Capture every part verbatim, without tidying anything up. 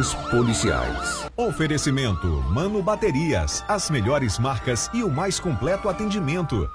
Serviços policiais. Oferecimento Mano Baterias, as melhores marcas e o mais completo atendimento.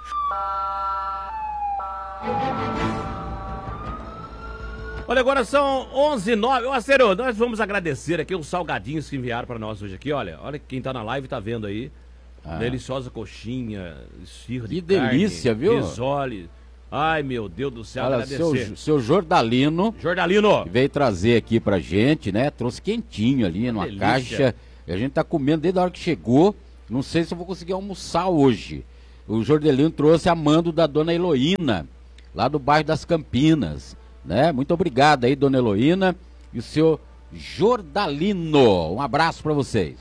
Olha, agora são onze e nove. Ô, Acero, nós vamos agradecer aqui os salgadinhos que enviaram para nós hoje aqui. Olha, olha quem tá na live tá vendo aí. Ah. Deliciosa coxinha, esfirra de que carne. Que delícia, viu? Risole. Ai, meu Deus do céu, olha, agradecer. Seu, seu Jordalino. Jordalino. Que veio trazer aqui pra gente, né? Trouxe quentinho ali numa delícia. Caixa. E a gente tá comendo desde a hora que chegou. Não sei se eu vou conseguir almoçar hoje. O Jordalino trouxe a mando da dona Heloína, lá do bairro das Campinas. Né? Muito obrigado aí, dona Heloína e o senhor Jordalino. Um abraço para vocês.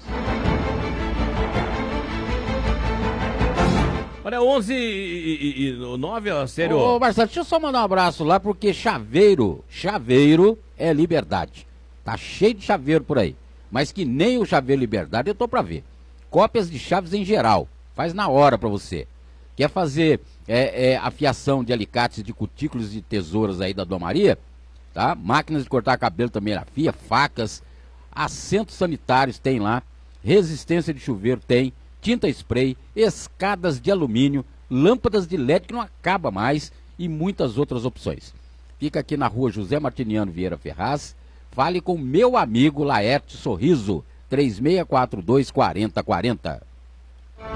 Olha, onze e nove, ó, sério. Ô, Marcelo, deixa eu só mandar um abraço lá, porque chaveiro, chaveiro é liberdade. Tá cheio de chaveiro por aí. Mas que nem o chaveiro liberdade eu tô pra ver. Cópias de chaves em geral. Faz na hora pra você. Quer fazer é, é, afiação de alicates, de cutículos e tesouras aí da Dona Maria, tá? Máquinas de cortar cabelo também afia, facas, assentos sanitários tem lá, resistência de chuveiro tem, tinta spray, escadas de alumínio, lâmpadas de L E D que não acaba mais e muitas outras opções. Fica aqui na rua José Martiniano Vieira Ferraz, fale com meu amigo Laerte Sorriso, três seis quatro dois, quatro zero quatro zero.